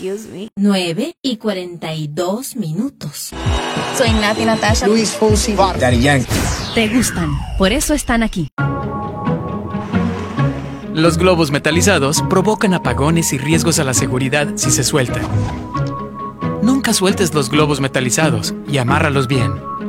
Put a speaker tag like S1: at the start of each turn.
S1: Dios mío.
S2: 9:42.
S3: Soy Nati Natasha.
S4: Luis Fonsi. Daddy Yankee.
S5: Te gustan, por eso están aquí.
S6: Los globos metalizados provocan apagones y riesgos a la seguridad si se sueltan. Nunca sueltes los globos metalizados y amárralos bien.